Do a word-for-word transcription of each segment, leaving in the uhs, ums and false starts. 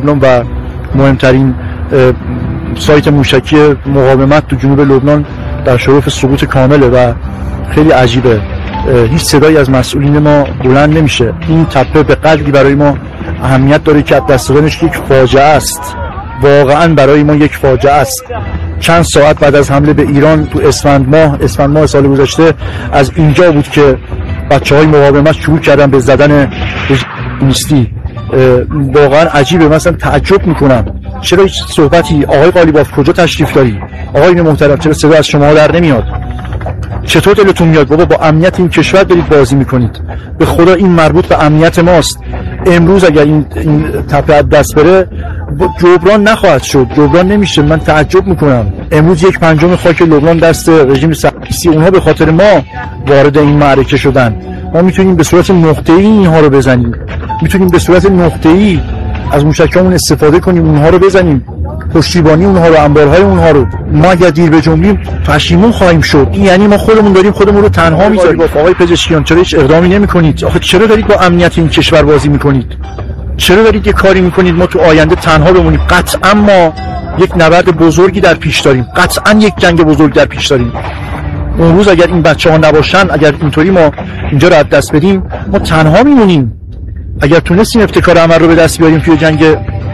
لبنان و مهمترین سایت موشکی مقاومت تو جنوب لبنان در شرف سقوط کامله و خیلی عجیبه. هیچ صدایی از مسئولین ما بلند نمیشه. این تپه به قدری برای ما اهمیت داره که از دست دادنش یک فاجعه است، واقعا برای ما یک فاجعه است. چند ساعت بعد از حمله به ایران تو اسفند ماه اسفند ماه سال گذشته از اینجا بود که بچه‌های مقاومت شروع کردن به زدن نیستی. واقعا عجیبه. مثلا تعجب میکنم چرا هیچ صحبتی آقای قالیباف کجا تشریف داری؟ آقای محترم چرا صدا از شما در نمیاد؟ چطور دلتون میاد بابا با امنیت این کشور دارید بازی میکنید؟ به خدا این مربوط به امنیت ماست. امروز اگر این, این تپه از دست بره جبران نخواهد شد، جبران نمیشه. من تعجب میکنم امروز یک پنجم خاک لبنان دست رژیم صهیونیستی، اونها به خاطر ما وارد این معرکه شدن. ما میتونیم به صورت نقطه‌ای اینها رو بزنیم، میتونیم به صورت نقطه‌ای از موشکامون استفاده کنیم، اونها رو بزنیم، پشتیبانی اونها رو، انبارهای اونها رو. ما اگر دیر بجنبیم پشیمون خواهیم شد. این یعنی ما خودمون داریم خودمون رو تنها میذاریم. آقای پزشکیان چرا هیچ اقدامی نمی‌کنید؟ آخه چرا دارید با امنیت این کشور بازی می‌کنید؟ چرا دارید یه کاری می‌کنید ما تو آینده تنها بمونیم؟ قطعا ما یک نبرد بزرگی در پیش داریم، قطعا یک جنگ بزرگ در پیش داریم. اون روز اگر این بچه‌ها نباشن، اگر اینطوری ما اینجا رو از دست بدیم، ما تنها میمونیم. اگر تونستیم ابتکار عمل رو به دست بیاریم توی جنگ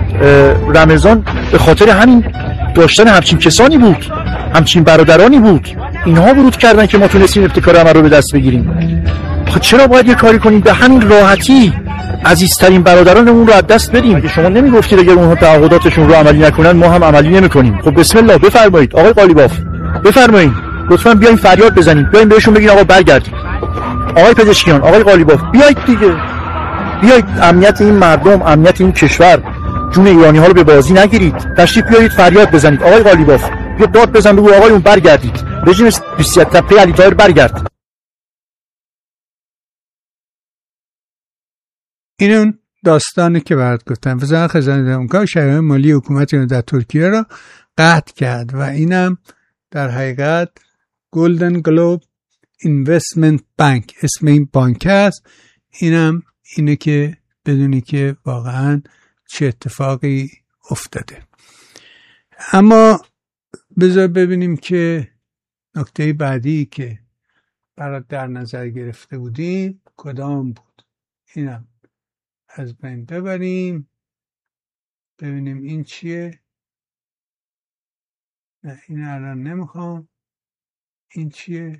رمضان، به خاطر همین داشتن همچین کسانی بود، همچین برادرانی بود. اینها ورود کردن که ما تونستیم ابتکار عمل رو به دست بگیریم. خب چرا باید یه کاری کنیم به همین راحتی عزیزترین برادرانمون رو از دست بدیم؟ اگه شما نمیگفتید اگر اونها تعهداتشون رو عملی نکنن ما هم عملی نمی‌کنیم. خب بسم الله بفرمایید آقای قالیباف، بفرمایید لطفاً بیاین فریاد بزنید، بیاین بهشون بگین آقا برگردید. آقای پزشکیان، آقای قالیباف بیایید دیگه، بیایید. امنیت این مردم، امنیت این کشور، جون ایرانی ها رو به بازی نگیرید. تشریف بیارید فریاد بزنید آقای قالیباف، بیا داد بزن بگو آقایون برگردید، رژیم صهیونیستی تپه علی طاهر برگرد. این اون داستانی که برات گفتم. وزارت خزانه آمریکا شرایط مالی حکومت ایران در ترکیه را قطع کرد و اینم در حقیقت گلدن گلوب اینوستمنت بانک اسم این بانک است. اینم اینه که بدونی که واقعا چه اتفاقی افتاده. اما بذار ببینیم که نکته بعدی که برات در نظر گرفته بودیم کدام بود. اینم از بین ببریم ببینیم این چیه. نه این الان نمیخوام. این چیه؟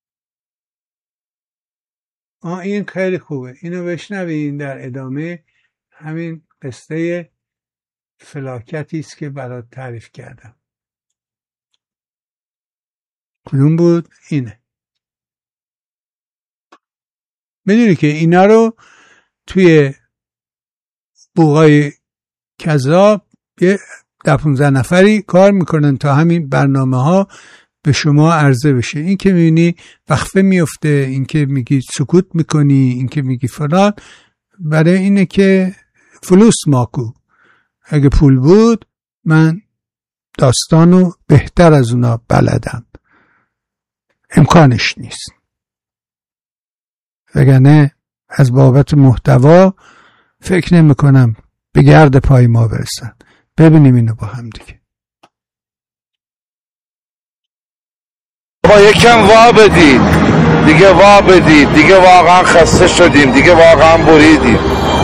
آه این خیلی خوبه، اینو بشنوین در ادامه همین قصه فلاکتی است که برات تعریف کردم. کدوم بود؟ اینه. میدونی که اینا رو توی بوقای کذاب یه ده پونزده نفری کار میکنن تا همین برنامه ها به شما عرضه بشه. این که میبینی وقفه میفته، این که میگی سکوت میکنی، این که میگی فلان، برای اینه که فلوس ماکو. اگه پول بود من داستانو بهتر از اونا بلدم. امکانش نیست. وگرنه از بابت محتوا فکر نمی کنم به گرد پای ما برسن. ببینیم اینو با هم دیگه. با یکم وا بدید دیگه، وا بدید دیگه، واقعا خسته شدیم دیگه، واقعا بریدیم.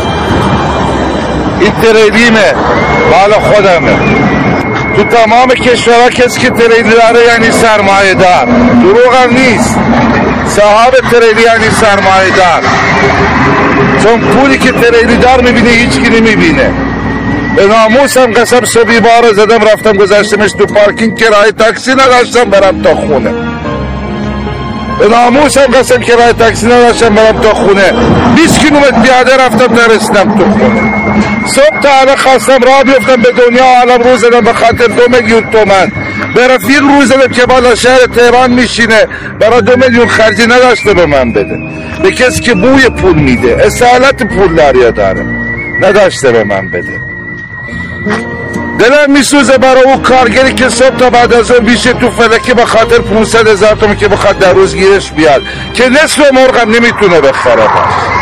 این تریلیمه، مال خودمه. تو تمام کشورها کسی که تریلی داره یعنی سرمایه دار. دروغ هم نیست، صاحب تریلی یعنی سرمایه دار. چون پولی که تریلی دار میبینه هیچ کی نمیبینه. به ناموسم قسم صبحی بار زدم رفتم گذاشتمش تو پارکینگ، کرایه تاکسی نداشتم برم تا خونه. به ناموسم قسم کرایه تاکسی نداشتم برم تا خونه. بیست کیلومتر پیاده رفتم تا رسیدم تو خونه. صبح تا الان خواستم راه بیفتم به دنیا عالم رو زدم به خاطر دو میلیون تومن. به رفیق رو زدم که بالا شهر تهران میشینه برای دو میلیون خرجی نداشته به من بده. به کسی که بوی پول میده، اصالت پول داریا داره، نداشته به من بده. دلم میسوزه برای اون کارگری که صبح تا بعد از اون بیشه تو فلکی به خاطر پانصد هزار تومان که بخواد در روز گیرش بیاد، که نصف مرغم نمیتونه بخره باش.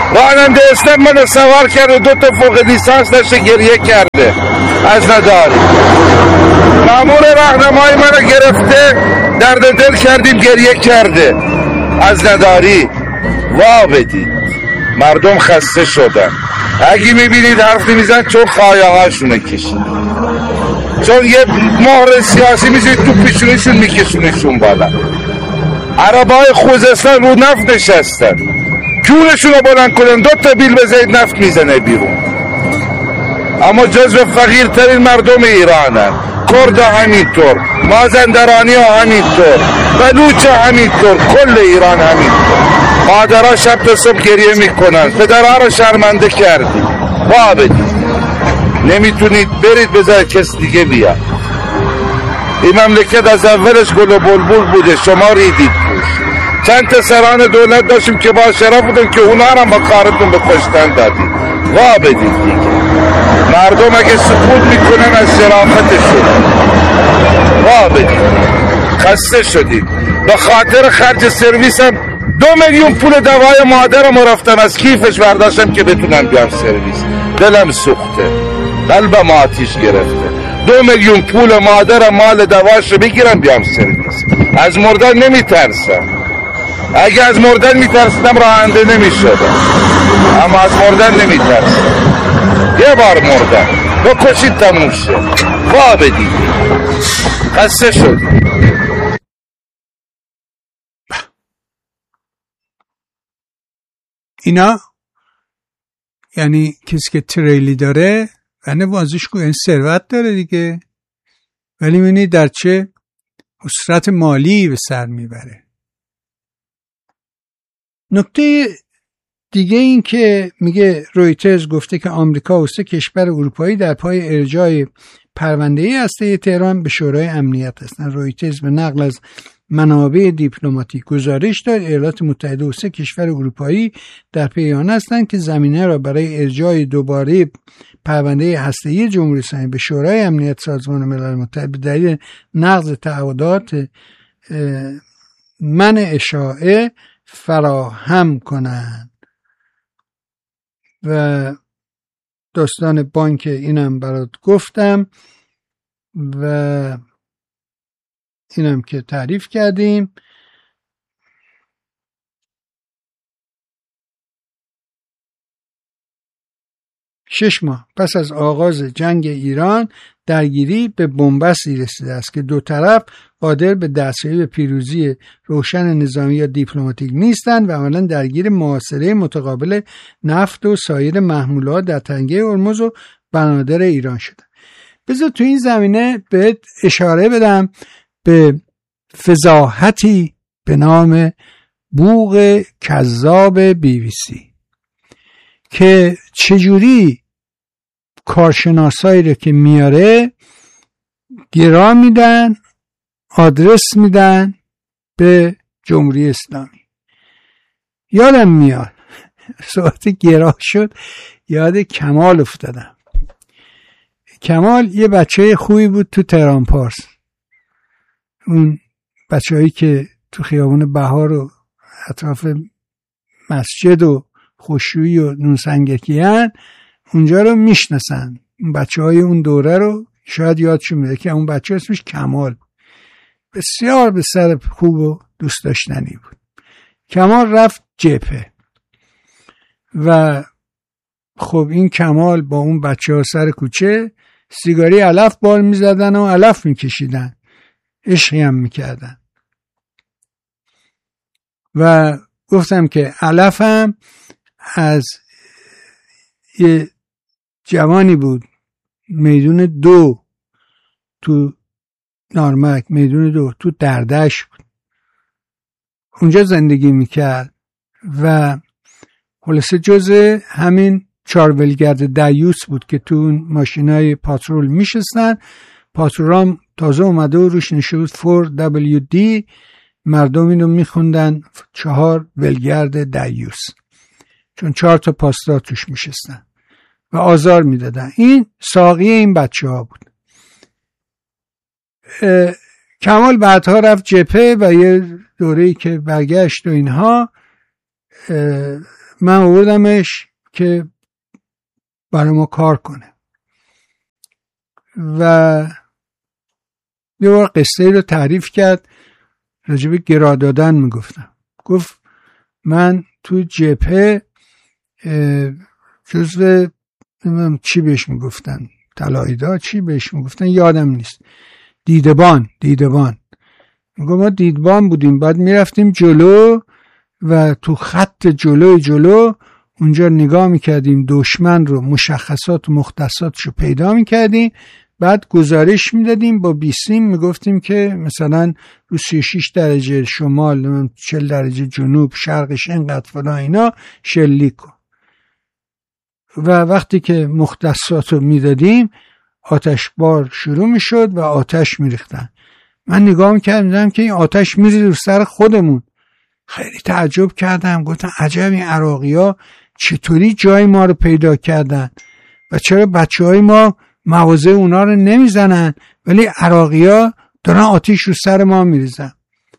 راننده اسنپ من سوار کرده، دو تا فوق لیسانس داشته گریه کرده از نداری. مامور راهنمای من گرفته درد دل کردیم گریه کرده از نداری. وا بدید مردم خسته شدن. اگه میبینید حرف میزن چون خایه هاشونه کشید، چون یه مهر سیاسی میزید تو پیشونیشون میکشونشون بالا. عربای خوزستان رو نفت نشستن، کونشون رو بلند کنن دو تا بیل بزنید نفت میزنه بیرون. اما جزو فقیرترین مردم ایرانن. کرد همینطور، مازندرانی ها همینطور، بلوچ همینطور، کل ایران همینطور. مادرها شب تا صبح گریه میکنن، پدرها رو شرمنده کردید. وا بدید نمیتونید برید بذار کس دیگه بیاد. این مملکت از اولش گل و بلبل بوده، شما ریدید توش. چند تا سران دولت داشتیم که با شرف بودن که اونا هم با کارتون به کشتن دادید. وا بدید دیگه. مردم اگه سکوت میکنن از شرافتشون. وا بدید. خسته شدید. به خاطر خرج سرویس هم دو میلیون پول دوای مادرم رفتم از کیفش برداشتم که بتونم بیام سرویس. دلم سوخته، قلبم آتیش گرفته. دو میلیون پول مادرم مال دواشو بگیرم بیام سرویس. از مردن نمیترسم. اگه از مردن میترسیدم راننده نمیشدم، اما از مردن نمیترسم. یه بار مردن بکشید تموم شه. وا بدید. خسته شدید. اینا یعنی کسی که تریلی داره یعنی بازش کو این ثروت داره دیگه، ولی میبینی در چه حسرت مالی به سر میبره. نکته دیگه این که میگه رویترز گفته که آمریکا و سه کشور اروپایی در پای ارجاع پرونده هسته تهران به شورای امنیت هستند. رویترز به نقل از منابع دیپلماتیک گزارش داد ایالات متحده و سه کشور اروپایی در پی آن هستند که زمینه را برای ارجاع دوباره پرونده هسته‌ای جمهوری اسلامی به شورای امنیت سازمان ملل متحد به دلیل نقض تعهدات منع اشاعه فراهم کنند. و داستان بانک اینم برات گفتم و اینم که تعریف کردیم. شش ماه پس از آغاز جنگ ایران درگیری به بنبستی رسیده است که دو طرف قادر به دستیابی به پیروزی روشن نظامی یا دیپلماتیک نیستند و عملاً درگیر محاصره متقابل نفت و سایر محمولات در تنگه هرمز و بنادر ایران شدند. بذار تو این زمینه به اشاره بدم به فضاحتی به نام بوق کذاب بی بی سی که چجوری کارشناسایی رو که میاره گرا میدن، آدرس میدن به جمهوری اسلامی. یادم میاد صحبت گرا شد، یاد کمال افتادم. کمال یه بچه خوبی بود تو تهران پارس، اون بچه هایی که تو خیابون بهار و اطراف مسجد و خوشویی و نونسنگکی هن اونجا رو میشناسن. اون بچه های اون دوره رو شاید یادشون میده که اون بچه اسمش کمال، بسیار به سر خوب و دوست داشتنی بود. کمال رفت جبهه و خب این کمال با اون بچه ها سر کوچه سیگاری علف بال میزدن و علف میکشیدن، عشقی هم میکردن. و گفتم که علف هم از یه جوانی بود میدون دو تو نارمک، میدون دو تو دردش بود، اونجا زندگی میکرد و خلاصه جزء همین چارولگرد دیوس بود که تو ماشینای پاترول میشستن. پاترول تازه اومده و روش نشه بود فور دبلیو دی، مردم اینو میخوندن چهار ولگرد دیوس، چون چهار تا پاستا توش میشستن و آزار میدادن. این ساقی این بچه ها بود. کمال بعدها رفت جبهه و یه دوره‌ای که برگشت و اینها من آوردمش که برای ما کار کنه و یه بار قصه رو تعریف کرد، راجب گرا دادن میگفتم. گفت من تو جبهه جزو نمیدونم چی بهش میگفتن، طلایی‌دا چی بهش میگفتن یادم نیست، دیدبان دیدبان میگم ما دیدبان بودیم، بعد میرفتیم جلو و تو خط جلو جلو اونجا نگاه میکردیم دشمن رو، مشخصات و مختصاتش رو پیدا میکردیم، بعد گزارش میدادیم با بیسیم، میگفتیم که مثلا رو سی و شش درجه شمال، چهل درجه جنوب، شرقش اینقدر فلان اینا شلیک کن. و وقتی که مختصات رو میدادیم آتش بار شروع میشد و آتش میریختن. من نگاه میکردم که این آتش میریزه رو سر خودمون. خیلی تعجب کردم، گفتم عجب این عراقی ها چطوری جای ما رو پیدا کردن و چرا بچه های ما مواضع اونا رو نمیزنن ولی عراقی ها دارن آتش رو سر ما میریزن.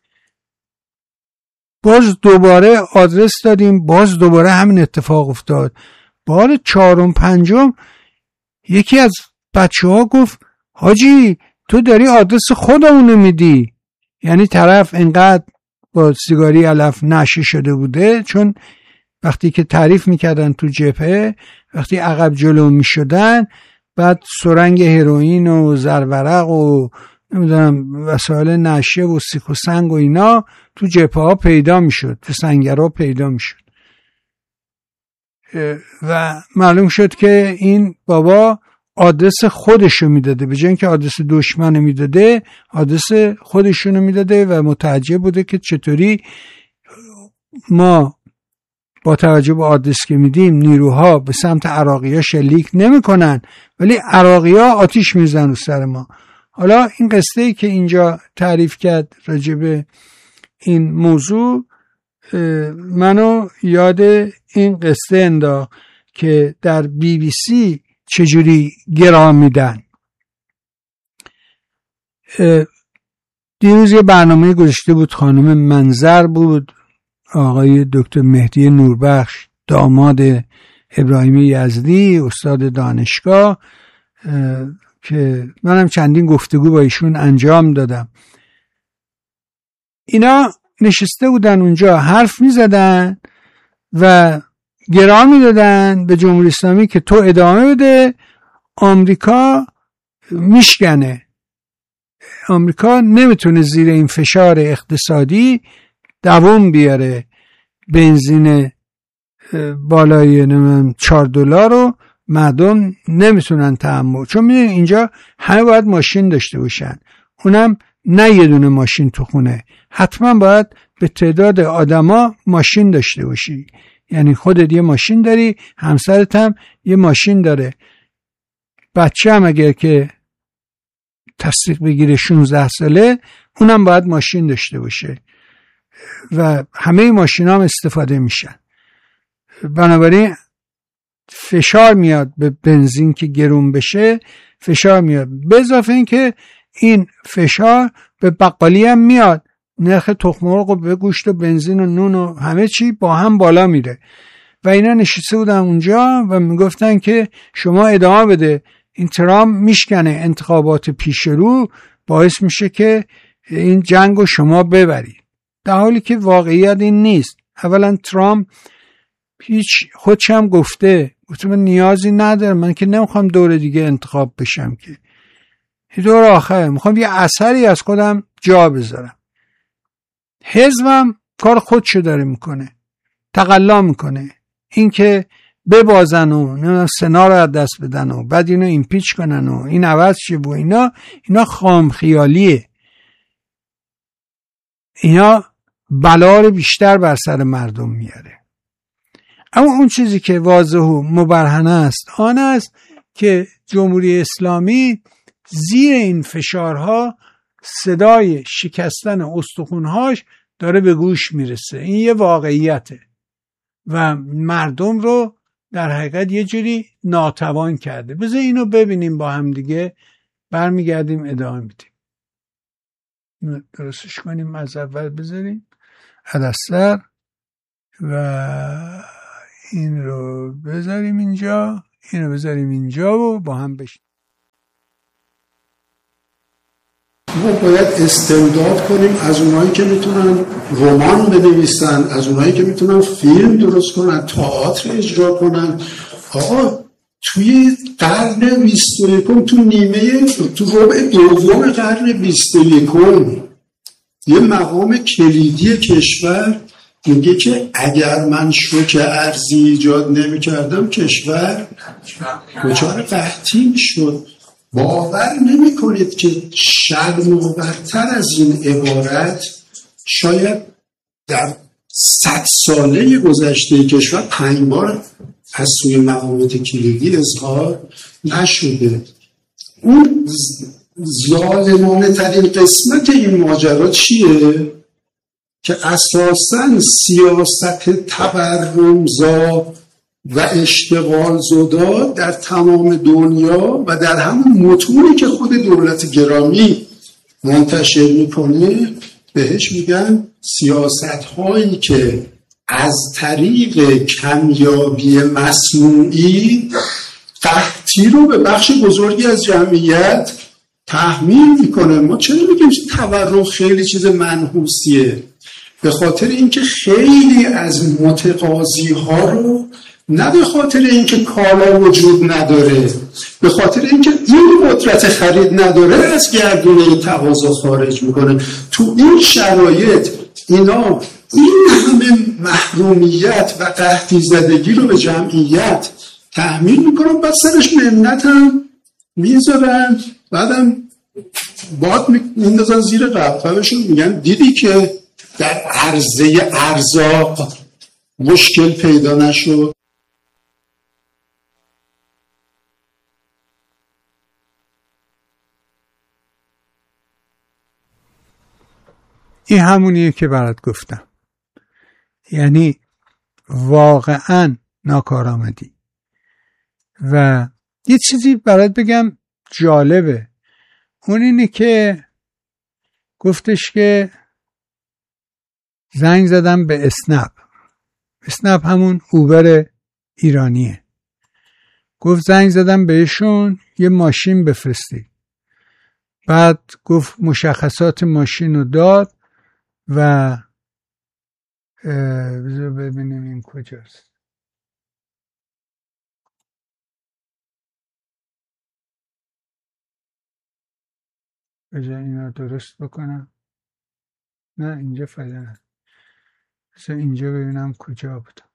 باز دوباره آدرس دادیم، باز دوباره همین اتفاق افتاد. بار چهارم پنجم یکی از بچه ها گفت حاجی تو داری آدرس خودمونو میدی. یعنی طرف انقدر با سیگاری علف نشه شده بوده، چون وقتی که تعریف میکردن تو جبهه، وقتی عقب جلو میشدن، بعد سرنگ هروئین و زرورق و نمیدونم وسایل نشه و سیخ و سنگ و اینا تو جبهه ها پیدا میشد، تو سنگرها پیدا میشد و معلوم شد که این بابا آدرس خودشو میداده، به جای اینکه آدرس دشمن میداده آدرس خودشونو میداده و متعجب بوده که چطوری ما با توجه به آدرس که میدیم نیروها به سمت عراقی‌ها شلیک نمیکنن ولی عراقی‌ها آتش میزنن رو سر ما. حالا این قصه‌ای که اینجا تعریف کرد راجع به این موضوع منو یاد این قصه انداخت که در بی بی سی چجوری گرا میدن. دیروز یه برنامه گذاشته بود، خانم منظر بود، آقای دکتر مهدی نوربخش داماد ابراهیم یزدی استاد دانشگاه، که منم چندین گفتگو با ایشون انجام دادم. اینا نشسته بودن اونجا حرف می زدن و گرا می دادن به جمهوری اسلامی که تو ادامه بده، آمریکا میشکنه، آمریکا نمیتونه زیر این فشار اقتصادی دوام بیاره، بنزین بالای چهار دلار رو مردم نمیتونن تحمل، چون میدونی اینجا همه باید ماشین داشته باشن، اونم نه یه دونه ماشین تو خونه، حتما باید به تعداد آدما ماشین داشته باشی، یعنی خودت یه ماشین داری، همسرت هم یه ماشین داره، بچه هم اگر که تصدیق بگیره شانزده ساله اونم باید ماشین داشته باشه و همه ماشین هم استفاده میشن. بنابراین فشار میاد به بنزین که گرون بشه، فشار میاد، به اضافه این که این فشار به بقالی هم میاد، نرخ تخم مرغ و به گوشت و بنزین و نون و همه چی با هم بالا میره و اینا نشسته بودن اونجا و میگفتن که شما ادامه بده، این ترامپ میشکنه، انتخابات پیش رو باعث میشه که این جنگو شما ببرید، در حالی که واقعیت این نیست. اولا ترامپ هیچ خودش هم گفته گفته من نیازی ندارم، من که نمیخوام دور دیگه انتخاب بشم، که دور آخره میخوام یه اثری از خودم جا بذارم. حزبم کار خودشو داره میکنه، تقلا میکنه، این که ببازن و نه سنا رو از دست بدن و بعد اینو ایمپیچ کنن و این عوض شه و اینا اینا خام خیالیه، اینا بلا رو بیشتر بر سر مردم میاره. اما اون چیزی که واضح و مبرهنه است آن است که جمهوری اسلامی زیر این فشارها صدای شکستن استخوان‌هاش داره به گوش میرسه، این یه واقعیته و مردم رو در حقیقت یه جوری ناتوان کرده. بذار اینو ببینیم با هم دیگه، برمیگردیم ادامه میدیم. درستش کنیم، از اول بذاریم عدسر و این رو بذاریم اینجا، این رو بذاریم اینجا و با هم بشیم. ما باید استمداد کنیم از اونایی که میتونن رمان بنویسن، از اونایی که میتونن فیلم درست کنن، تئاتر اجرا کنن. آقا توی قرن بیست و یکم، تو نیمه تو ربع دوم قرن بیست و یکم یه مقام کلیدی کشور میگه که اگر من شوک ارضی ایجاد نمی کردم کشور دچار قحطی میشد. باور نمی کنید که شرم‌آورتر از این عبارت شاید در صد ساله گذشته کشور پنج بار از سوی مقامات کلیدی اظهار نشده. اون ظالمانه ترین قسمت این ماجرا چیه؟ که اساساً سیاست تورمزا و اشتغال زدا در تمام دنیا و در همون متونی که خود دولت گرامی منتشر میکنه بهش میگن سیاست هایی که از طریق کمیابی مصنوعی قحطی رو به بخش بزرگی از جمعیت تحمیل میکنه. ما چرا میگیم تورم خیلی چیز منحوسیه؟ به خاطر اینکه خیلی از متقاضی ها رو، نه به خاطر اینکه کالا وجود نداره، به خاطر اینکه این قدرت خرید نداره، از گردونه تقاضا خارج میکنه. تو این شرایط اینا این همه محرومیت و قحطی زدگی رو به جمعیت تحمیل میکنن، بعد سرش منت هم میذارن، بعدم باد میندازن زیر قبقبشون، میگن دیدی که در عرضه ارزاق مشکل پیدا نشد. این همونیه که برات گفتم، یعنی واقعا ناکارآمدی. و یه چیزی برات بگم جالبه، اون اینه که گفتش که زنگ زدم به اسنپ. اسنپ همون اوبر ایرانیه. گفت زنگ زدم بهشون یه ماشین بفرستی. بعد گفت مشخصات ماشین رو داد و بذار ببینیم این کجاست. بذار اینا درست بکنم. نه اینجا فعلا، بذار اینجا ببینم کجا بود.